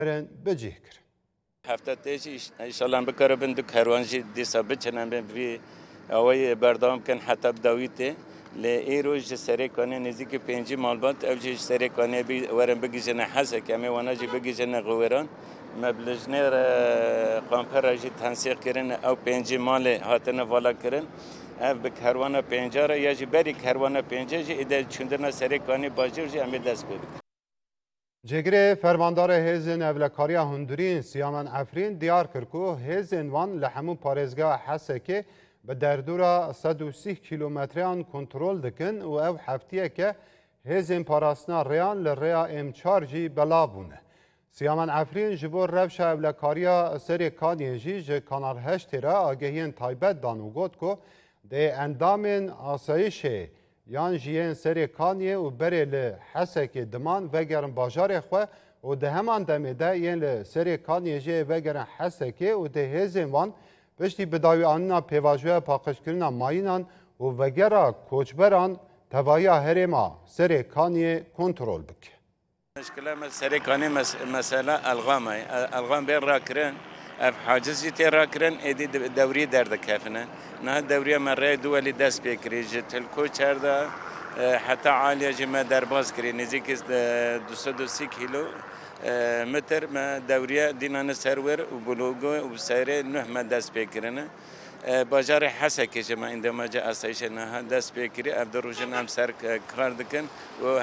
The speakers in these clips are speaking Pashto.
بجیه کرد. هفته تیجی ایشالله بکره بندو کاروانجی دیسا بچنن بی اوی بردام کن حتی بدویته لی ایروج سرکانه نزدیک 5 مالبات اوجی سرکانه بی ورن بگیجن حسه کمی وانجی بگیجن غوران مبلجنر قامپراجی تنسیق کردن او 5 مال هاتنه والا کردن اف به کاروان 5 را یا جی بری کاروان 5 جی ایده چندنا سرکانه باجر جی امی دست ببک. جگره فرماندار هیزن اولکاریا هندورین سیامن افرین دیار کرکو هیزن وان لحمو پارێزگا حسکه به دردورا 130 کیلومتریان کنترل دکن و او هفتیه که هیزن پاراستنا ریان لریا امچار جی بلا بونه. سیامن افرین جبور روشا اولکاریا سری کانیه جی جه کانال هشت را آگهین تایبت دانو گود که ده اندامین آسایشه یان جیین سری کانیه و بره لحسک دمان وگرن باجار خواه و ده همان دمه ده یین لسری کانیه جی وگرن حسکه و ده هیزن وان پشتی بداوی آننا پیواجوه پاقشکرنا ماینان و وگرا کوچبران توایا هرما سری کانیه کنترول بکه. مشكلة سريكاني مسألة ألغام بين راكرين اف حاجزي تي راكرين ادي دوري درد كافنا نه دوري مرة دولي داس بيكري جت الكوتشر دا حتى عالية جما درباز كري نزيك 202 كيلو متر ما دوريا دينا سرور وبلوغو وسيري نه ما داس بيكرنا باجار حسك جما عندما جاء سيشنا داس بيكري اف دروجن ام سر كاردكن و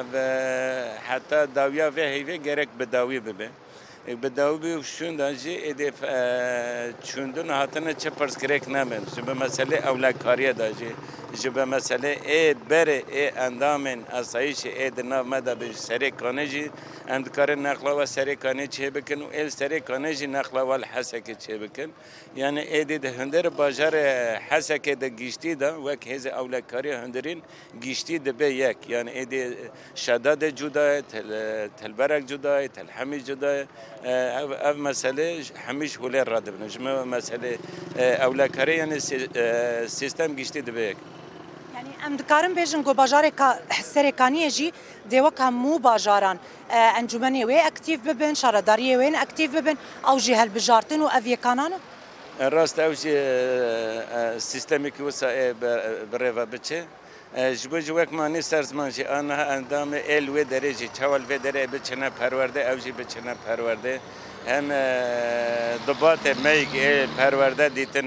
حتى داويا في هيفي جرك بداوي ببه بداوی و شوندن جی ادف چوندن هاتنه چه پرس کرک نمیم جب مسئله اولکاریه داشتی جب مسئله ای بره ای اندامن اسایش ای دناو مدا به سرکانه جی اندکار نقلا و سرکانه چه بکن و ال سرکانه جی نقلا و الحسک چه بکن یعنی ای ده هندر باجار حسک ده گیشتی ده وک هز اولکاری هندرین گیشتی ده به یک یعنی ای ده شداد جدای تلبرک جدای تلحمی جدای اف مسئله همیش ولی راد بنجم مسئله اولکاری یعنی سیستم گیشتی دبیک. یعنی ام دکارم بیشن کو باجار سرکانیه جی دیوک همو باجاران انجمنی وی اکتیو ببین شارداری وین اکتیو ببین او جی هل بجارتن و اوی کانانه؟ راست او جی سیستمی که وسای برای بچه جوک مانی سرزمانجی آنها اندام ال و درجی چوال و درجه بچنه پرورده اوجی بچنه پرورده هم دبات میگ پرورده دیتن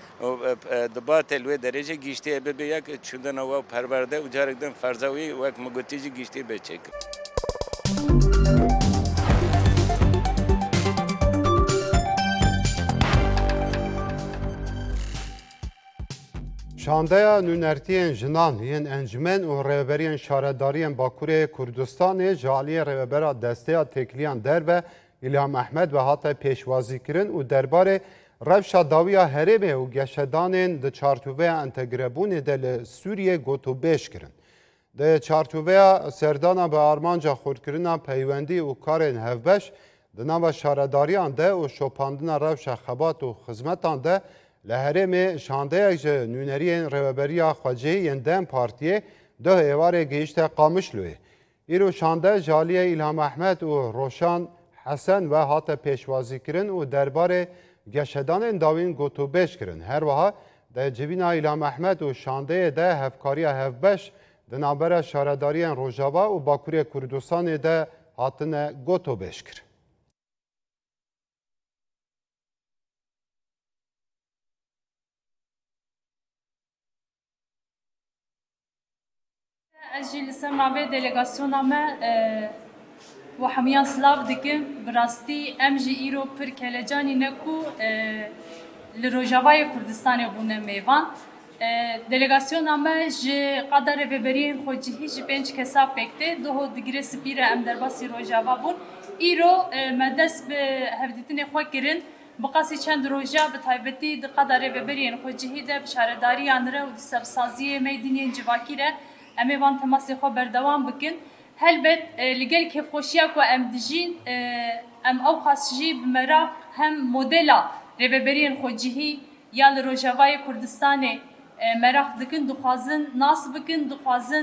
دبات ال و درجه گیشتی به یک چندان و پرورده و جارگدن فرزاوی وک مگوتیجی گیشتی بچک. شاندaya nûnertiyên jinan yên encûmen û rêveberiyên şaredariyên Bakurê Kurdistanê ji aliyê rêvebera desteya têkiliyan derve İlham Ehmed ve hate pêşwazîkirin û derbarê rewşa dawiya herêmê û geşedanên di çartûveya entegrebûnê de li Sûriyê gotûbêj kirin. Di çartûveya serdana bi armanca xwedkirina peywendî û karên hevbeş di nava şaredariyan de û şopandina rewşa xebat û xizmetan de li herêmê şandeyek ji nûneriyên rêveberiya Xwecihî yên Dem Partiyê duh êvarê gihîşte Qamişloyê. Îro şande ji aliyê İlham Ehmed û Roşan Hesen ve hate pêşwazîkirin û derbarê geşedanên dawîn gotûbêj kirin. Her wiha di civîna İlham Ehmed û şandeyê de hevkariya hevbeş di navbera şaredariyên Rojava û Bakurê Kurdistanê de hatine gotûbêj kirin. Ez jî li ser navê delegasyona me û hemiyan silav dikim bi rastî em jî îro pir kelecanî ne ku li Rojavayê Kurdistanê bûne mêvan. Delegasyona me ji qada rêveberiyên xwecihî ji 5 kesa pêk tê doho digire spîre em derbasî Rojava bûn. Îro me dest bi hevdîtinê xwe kirin bi qasî çend roja bi taybetî di qada rêveberiyên xwecihî de bi şaredariyan re û di sevsaziyê meydînên civakî re em ê van temasê xwe berdewam bikin. Helbet li gel kêfxweşiya ku em dijîn em ew qas jî bi me re hem modela rêveberiyên xwecihî ya li Rojavayê Kurdistanê merak dikin, dixwazin nas bikin, dixwazin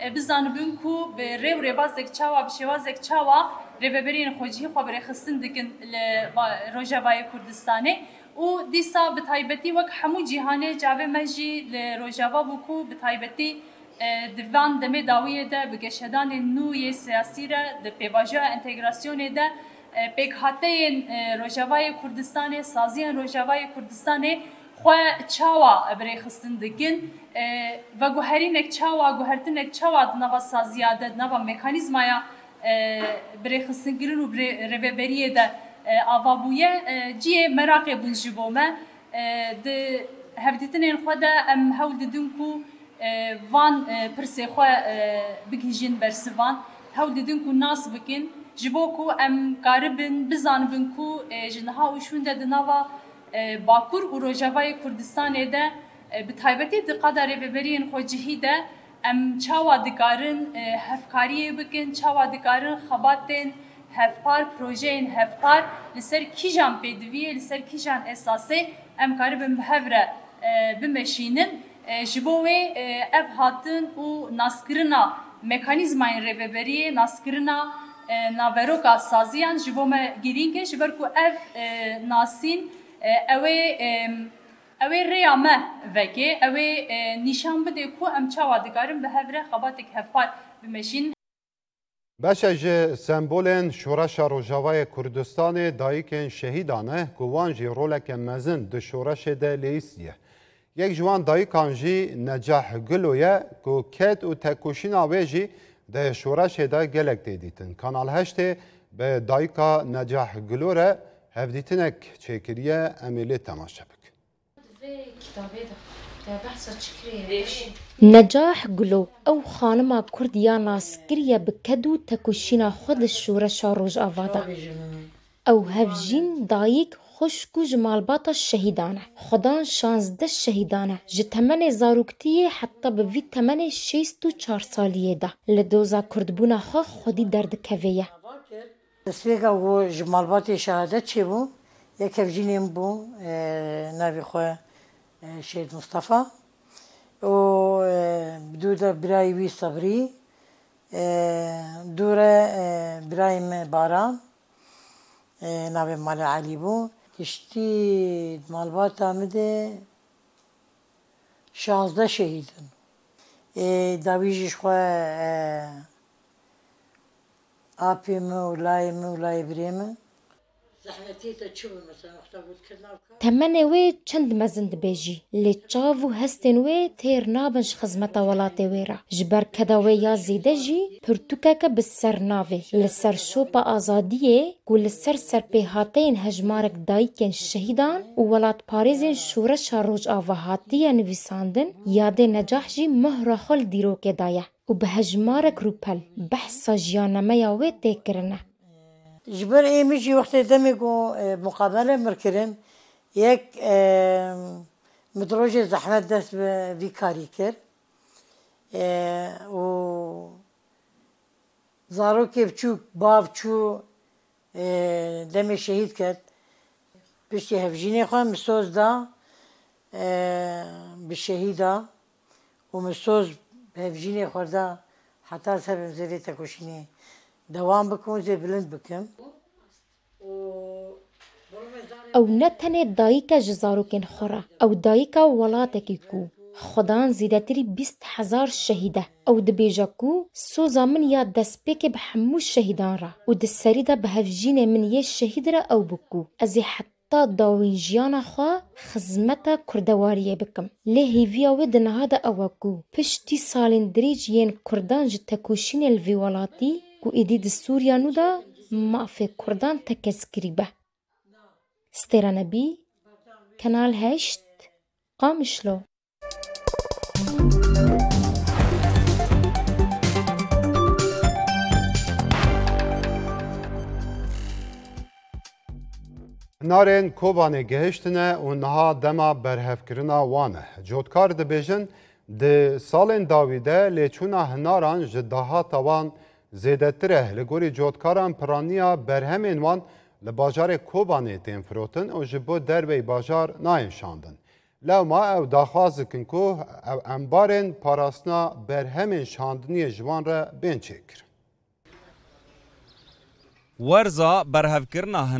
بزانبن کو به ریو ریبازک چاوا بشوازک چاوا ریبرین خوجی خبر خستن دکن روجاوای کردستانه و دیسا به تایبتی وک همو جهانه جاوه مجی روجاوا بکو به تایبتی دوان دمه داویه ده بگشدان نوی سیاسی را ده پیواجه انتگراسیون ده پیکهاته روجاوای کردستانه سازیان روجاوای کردستانه خواه چاوا برای خستن دکن و گوهرینک چاوا گوهرتنک چاوا دنوا سازیاده دنوا مکانیزمایا برای خستن گرن و برای رببریه ده آوا بویه جیه مراقب بونجبومه ده هفدیتنین خواه ده ام هول ددون کو وان پرسه خواه بگیجین برسوان هول ددون کو ناس بکن جبو کو ام قاربن بزانبن کو جنها وشون ده دنوا باکور و روجاوای کردستان ده به تایبتی دقیقه رهبرین خوجهی ده ام چاوا دکارن هفکاری بکن چاوا دکارن خباتن هفپار پروژین هفپار لسر کیجان پیدویه لسر کیجان اساسه ام کاری به مهوره بمشینن جبوه اف هاتن و ناسکرنا مکانیزمای رهبریه ناسکرنا ناوروکا سازیان جبوه گیرینگه جبرکو اف ناسین اوه ریامه وگه اوه نشان بده کو ام چاوا دکارن به هفره خباتک هفپار بمشین بشه جه سمبولن شورش روجاوای کردستان دایکن شهیدانه گوان جی رولک مزن ده شورش ده لیسیه یک جوان دایکان جی نجاح گلویه گو کت و تکوشین آوه جی ده شورش ده گلک دیدیتن کانال هشته به دایکا نجاح گلوره هفدیتنک چکریه امیلی تماشا بک نجاح گلو او خانما کردیا ناسکریه بکدو تکوشینا خود شورشا روج آوادا او هفجین دایک خوشکو جمالباتا شهیدانه خدان 16 شهیدانه جتمن زاروکتیه حتی به وی تمن 64 سالیه ده لدوزا کردبونا خو خودی درد کویه دسپیکا و جمالباتی شهادت چی بو؟ یک هفجینیم بو ناوی خواه شهید مصطفى و بدوده برای وی صبری دوره برایم باران ناوی مال علی بو کشتی مالبات آمده 16 شهیدن داویجش خواه آپیم و لای بریم تمنه وی چند مزند بیجی لیچاو هستن وی تیر نابنش خزمت ولاته وی را جبر کداوی یا زیده جی پرتوکه که بسر ناوی لسر شوپا آزادیه گو لسر سرپیهاتین هجمارک دایکن شهیدان و ولات پاریزین شورش روج آوهاتیه نویساندن یاد نجاح جی مهر خل دیروک دایه و به هجمارک روپل بحثا جیانمه یا وی تکرنه جبر ایمیجی وقتی دمی کو مقابله مرکرن یک مدروج زحمت دست به ویکاری کرد و زارو که بچو باب چو دمی شهید کرد پشتی هفجینی خواه مسوز دا به شهیدا و مسوز هفجینی خورده حتی سبب زیده تکوشینی دوام بکن زی بلند بکن او نتنه دایکا جزاروکن خورا او دایکا ولاتکی کو خدان زیدتری 20,000 شهیده او دبیجا کو سوزا من یا دسپیک بحمو شهیدان را و دسری دا بهفجین من یه شهید را او بکو ازی حتی داوین جیانا خواه خزمتا کردواریه بکم لی هیویا و دنها دا اوکو پشتی سالین دریج ین کردان جتکوشین الوی ولاتی کو ایدید سوریا نو دا مافی کردان تکسکری به ستیرا نبی kanal 8 قامشلو نارن کوبانه گهشتنه و نها دما برهفکرنا وانه جوتکار دبیجن ده سالن داویده لیچونا هناران جداها تاوان زیدتره لگوری جوتکاران پرانیا برهمین وان لباجار کوبانه تین فروتن و جبو دربی باجار ناین شاندن. لو ما او داخواز دکن که او انبارن پاراسنا برهمین شاندنی جوان را بین چکر. ورزا برهفکرنا